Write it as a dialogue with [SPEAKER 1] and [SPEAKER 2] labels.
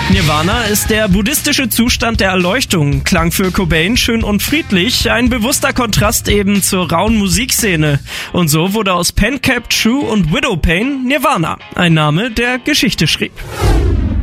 [SPEAKER 1] Nirvana ist der buddhistische Zustand der Erleuchtung, klang für Cobain schön und friedlich, ein bewusster Kontrast eben zur rauen Musikszene. Und so wurde aus Pen Cap, True und Widowpain Nirvana, ein Name, der Geschichte schrieb.